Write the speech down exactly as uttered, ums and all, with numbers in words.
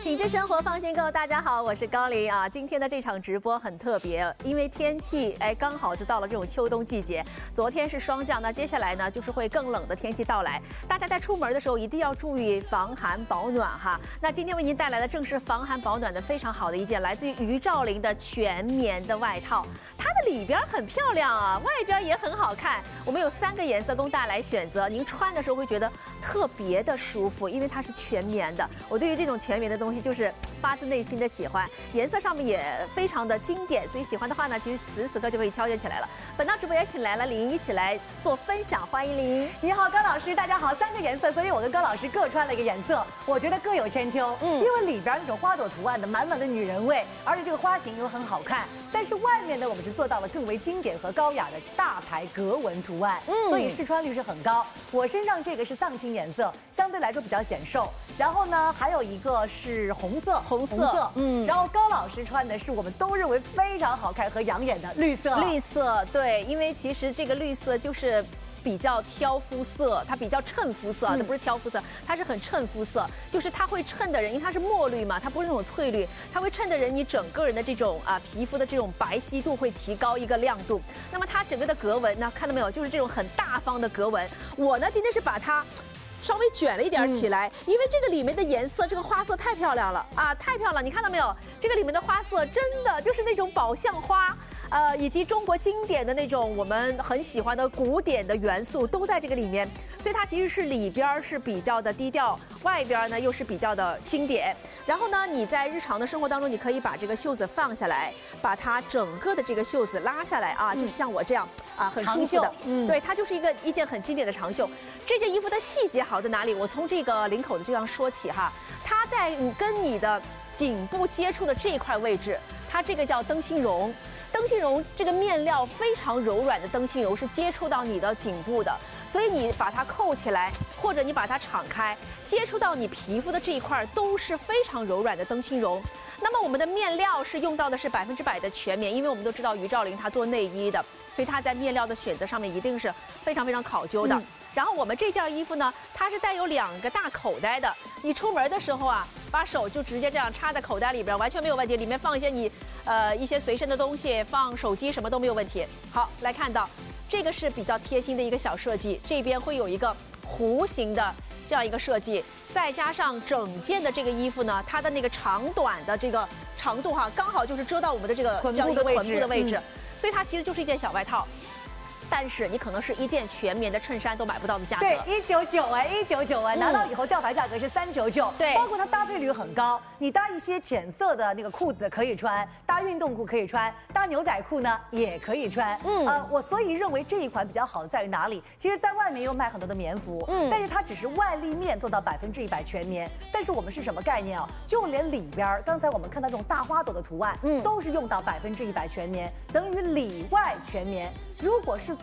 品质生活放心购，大家好，我是高琳啊。今天的这场直播很特别，因为天气哎刚好就到了这种秋冬季节。昨天是霜降，那接下来呢就是会更冷的天气到来。大家在出门的时候一定要注意防寒保暖哈。那今天为您带来的正是防寒保暖的非常好的一件，来自于于兆林的全棉的外套。它的里边很漂亮啊，外边也很好看。我们有三个颜色供大家来选择，您穿的时候会觉得特别的舒服，因为它是全棉的。我对于这种全棉的东西就是发自内心的喜欢，颜色上面也非常的经典，所以喜欢的话呢，其实此时此刻就可以挑选起来了。本档直播也请来了林一起来做分享，欢迎林。 你好，高老师，大家好。三个颜色，所以我跟高老师各穿了一个颜色，我觉得各有千秋。嗯，因为里边那种花朵图案的满满的女人味，而且这个花型又很好看。但是外面呢，我们是做到了更为经典和高雅的大牌格纹图案，嗯，所以试穿率是很高。我身上这个是藏青颜色，相对来说比较显瘦。然后呢，还有一个是红色， 红色，红色嗯。然后高老师穿的是我们都认为非常好看和养眼的绿色， 绿色，对，因为其实这个绿色就是比较挑肤色，它比较衬肤色，它不是挑肤色，它是很衬肤色，就是它会衬的人，因为它是墨绿嘛，它不是那种翠绿，它会衬的人，你整个人的这种啊皮肤的这种白皙度会提高一个亮度。那么它整个的格纹呢，看到没有，就是这种很大方的格纹。我呢今天是把它稍微卷了一点起来，因为这个里面的颜色，这个花色太漂亮了啊，太漂亮！你看到没有？这个里面的花色真的就是那种宝相花。呃，以及中国经典的那种我们很喜欢的古典的元素都在这个里面，所以它其实是里边是比较的低调，外边呢又是比较的经典。然后呢，你在日常的生活当中，你可以把这个袖子放下来，把它整个的这个袖子拉下来啊，嗯、就是像我这样啊，很舒服的。嗯，对，它就是一个一件很经典的长袖。这件衣服的细节好在哪里？我从这个领口的这样说起哈，它在你跟你的颈部接触的这一块位置，它这个叫灯芯绒。灯芯绒这个面料非常柔软的灯芯绒是接触到你的颈部的，所以你把它扣起来，或者你把它敞开，接触到你皮肤的这一块都是非常柔软的灯芯绒。那么我们的面料是用到的是百分之百的全棉，因为我们都知道于兆林他做内衣的，所以他在面料的选择上面一定是非常非常考究的。嗯，然后我们这件衣服呢，它是带有两个大口袋的，你出门的时候啊，把手就直接这样插在口袋里边，完全没有问题。里面放一些你呃一些随身的东西，放手机什么都没有问题。好，来看到这个是比较贴心的一个小设计，这边会有一个弧形的这样一个设计，再加上整件的这个衣服呢，它的那个长短的这个长度哈，刚好就是遮到我们的这个臀部的位置， 臀部的位置，嗯，所以它其实就是一件小外套。但是你可能是一件全棉的衬衫都买不到的价格， 对，一九九哎，一九九哎，拿到以后吊牌价格是三九九， 对， 包括它搭配率很高，你搭一些浅色的那个裤子可以穿，搭运动裤可以穿，搭牛仔裤呢也可以穿，嗯，呃，我所以认为这一款比较好的在于哪里？其实在外面又卖很多的棉服，嗯，但是它只是外立面做到百分之一百全棉，但是我们是什么概念啊？就连里边，刚才我们看到这种大花朵的图案，嗯，都是用到百分之一百全棉，等于里外全棉。如果是